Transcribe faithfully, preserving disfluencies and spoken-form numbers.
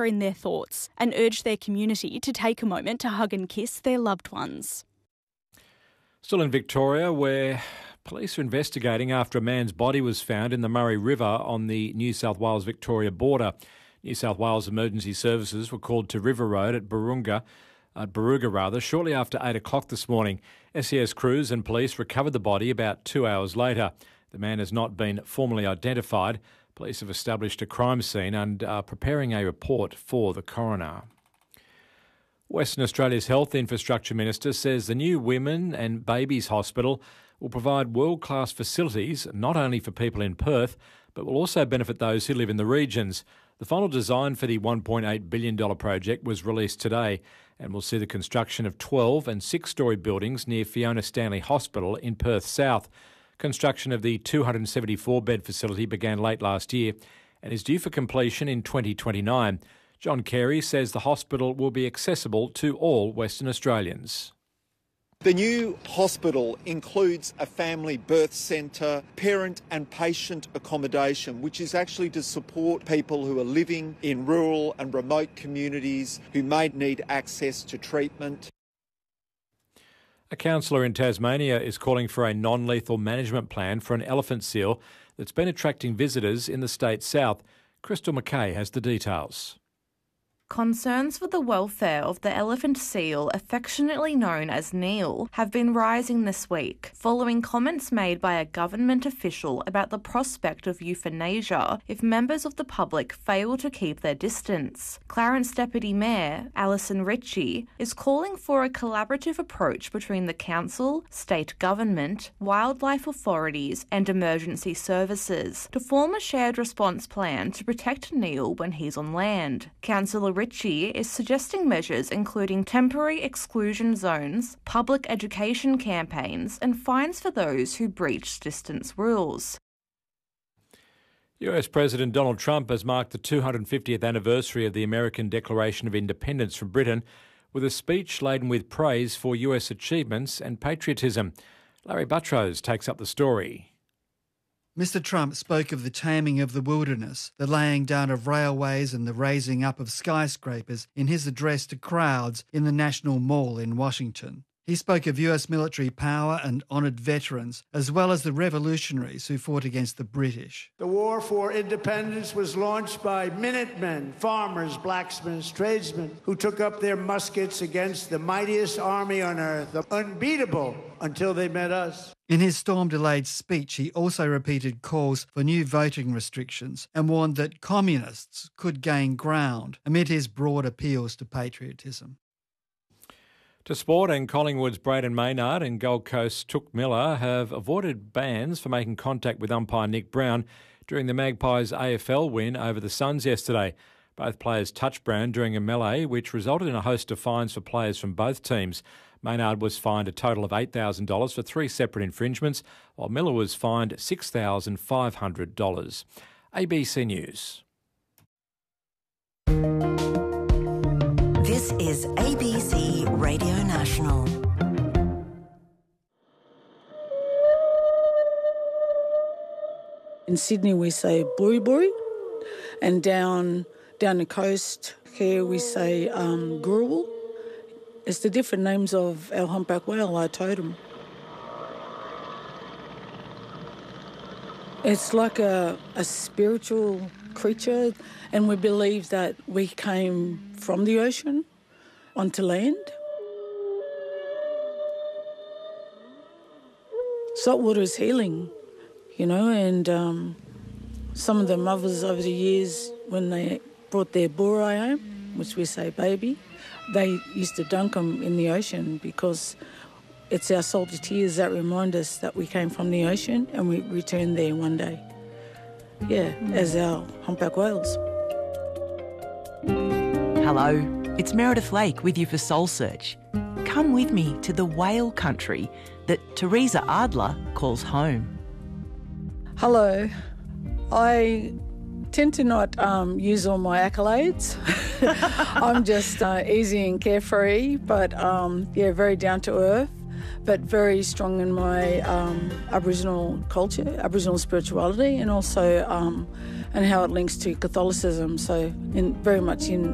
in their thoughts and urged their community to take a moment to hug and kiss their loved ones. Still in Victoria, where police are investigating after a man's body was found in the Murray River on the New South Wales-Victoria border. New South Wales Emergency Services were called to River Road at Barunga, at Baruga rather, shortly after eight o'clock this morning. S E S crews and police recovered the body about two hours later. The man has not been formally identified. Police have established a crime scene and are preparing a report for the coroner. Western Australia's Health Infrastructure Minister says the new Women and Babies Hospital will provide world-class facilities not only for people in Perth, but will also benefit those who live in the regions. The final design for the one point eight billion dollars project was released today and will see the construction of twelve and six-storey buildings near Fiona Stanley Hospital in Perth South. Construction of the two hundred seventy-four bed facility began late last year and is due for completion in twenty twenty-nine. John Carey says the hospital will be accessible to all Western Australians. The new hospital includes a family birth centre, parent and patient accommodation, which is actually to support people who are living in rural and remote communities who may need access to treatment. A councillor in Tasmania is calling for a non-lethal management plan for an elephant seal that's been attracting visitors in the state's south. Crystal McKay has the details. Concerns for the welfare of the elephant seal, affectionately known as Neil, have been rising this week, following comments made by a government official about the prospect of euthanasia if members of the public fail to keep their distance. Clarence Deputy Mayor Alison Ritchie is calling for a collaborative approach between the council, state government, wildlife authorities and emergency services to form a shared response plan to protect Neil when he's on land. Councillor Ritchie is suggesting measures including temporary exclusion zones, public education campaigns and fines for those who breach distance rules. U S President Donald Trump has marked the two hundred fiftieth anniversary of the American Declaration of Independence from Britain with a speech laden with praise for U S achievements and patriotism. Larry Buttrose takes up the story. Mister Trump spoke of the taming of the wilderness, the laying down of railways and the raising up of skyscrapers in his address to crowds in the National Mall in Washington. He spoke of U S military power and honoured veterans, as well as the revolutionaries who fought against the British. The war for independence was launched by Minutemen, farmers, blacksmiths, tradesmen, who took up their muskets against the mightiest army on earth, unbeatable until they met us. In his storm-delayed speech, he also repeated calls for new voting restrictions and warned that communists could gain ground amid his broad appeals to patriotism. To sport, and Collingwood's Braden Maynard and Gold Coast's Touk Miller have avoided bans for making contact with umpire Nick Brown during the Magpies A F L win over the Suns yesterday. Both players touched Brown during a melee, which resulted in a host of fines for players from both teams. Maynard was fined a total of eight thousand dollars for three separate infringements, while Miller was fined six thousand five hundred dollars. A B C News. This is A B C Radio National. In Sydney we say buri buri, and down down the coast here we say um, gurul. It's the different names of our humpback whale, our totem. It's like a, a spiritual creature, and we believe that we came from the ocean onto land. Saltwater is healing, you know, and um, some of the mothers over the years, when they brought their burai home, which we say baby, they used to dunk them in the ocean because it's our salty tears that remind us that we came from the ocean and we return there one day. Yeah, as our humpback whales. Hello, it's Meredith Lake with you for Soul Search. Come with me to the whale country that Teresa Adler calls home. Hello. I tend to not um, use all my accolades. I'm just uh, easy and carefree, but um, yeah, very down to earth, but very strong in my um, Aboriginal culture, Aboriginal spirituality, and also um, and how it links to Catholicism. So in, very much in